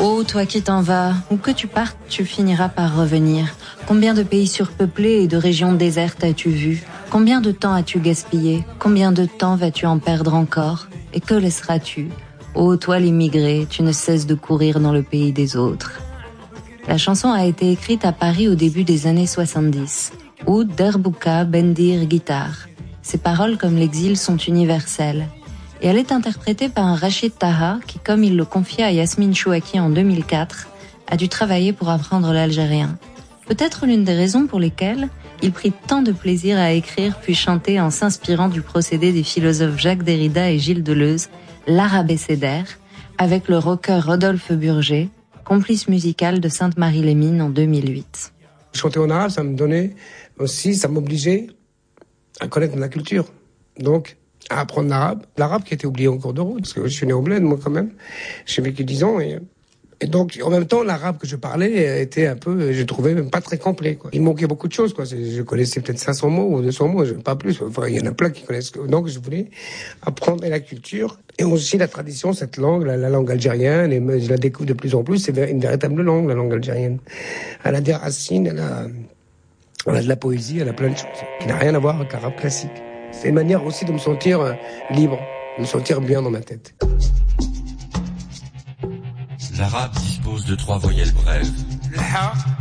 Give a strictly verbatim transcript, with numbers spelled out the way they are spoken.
Oh, toi qui t'en vas, où que tu partes, tu finiras par revenir. Combien de pays surpeuplés et de régions désertes as-tu vu? Combien de temps as-tu gaspillé? Combien de temps vas-tu en perdre encore? Et que laisseras-tu? Oh, toi l'immigré, tu ne cesses de courir dans le pays des autres. La chanson a été écrite à Paris au début des années soixante-dix. Oud, Derbouka, Bendir, guitare. Ses paroles comme l'exil sont universelles. Et elle est interprétée par un Rachid Taha qui, comme il le confia à Yasmine Chouaki en deux mille quatre, a dû travailler pour apprendre l'algérien. Peut-être l'une des raisons pour lesquelles il prit tant de plaisir à écrire puis chanter en s'inspirant du procédé des philosophes Jacques Derrida et Gilles Deleuze, l'art abécédaire, avec le rocker Rodolphe Burger, complice musical de Sainte-Marie-les-Mines en deux mille huit. Chanter en arabe, ça me donnait aussi, ça m'obligeait à connaître la culture. Donc, à apprendre l'arabe. L'arabe qui a été oublié en cours de route, parce que je suis né au Bled, moi, quand même. J'ai vécu dix ans et... Et donc, en même temps, l'arabe que je parlais était un peu, je trouvais même pas très complet, quoi. Il manquait beaucoup de choses, quoi. Je connaissais peut-être cinq cents mots ou deux cents mots, pas plus. Enfin, il y en a plein qui connaissent. Donc, je voulais apprendre la culture et aussi la tradition, cette langue, la, la langue algérienne. Et je la découvre de plus en plus. C'est une véritable langue, la langue algérienne. Elle a des racines, elle a, elle a de la poésie, elle a plein de choses qui n'a rien à voir avec l'arabe classique. C'est une manière aussi de me sentir libre, de me sentir bien dans ma tête. L'arabe dispose de trois voyelles brèves. Le ha,